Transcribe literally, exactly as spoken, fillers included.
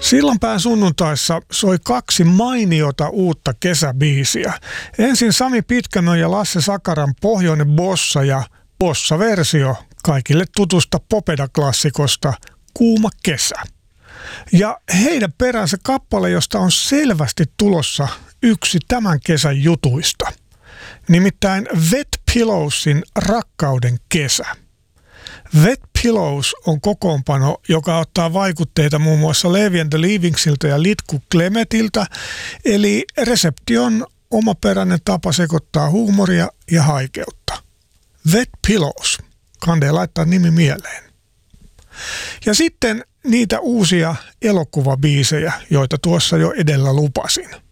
Sillanpään sunnuntaissa soi kaksi mainiota uutta kesäbiisiä. Ensin Sami Pitkämön ja Lasse Sakaran Pohjoinen bossa ja bossa-versio kaikille tutusta Popeda-klassikosta Kuuma kesä. Ja heidän peränsä kappale, josta on selvästi tulossa yksi tämän kesän jutuista. Nimittäin Wet Pillowsin Rakkauden kesä. Wet Pillows on kokoonpano, joka ottaa vaikutteita muun muassa Levi and the Leavingsiltä ja Litku Klemetiltä, eli resepti on omaperäinen tapa sekoittaa huumoria ja haikeutta. Wet Pillows. Kande laittaa nimi mieleen. Ja sitten niitä uusia elokuvabiisejä, joita tuossa jo edellä lupasin.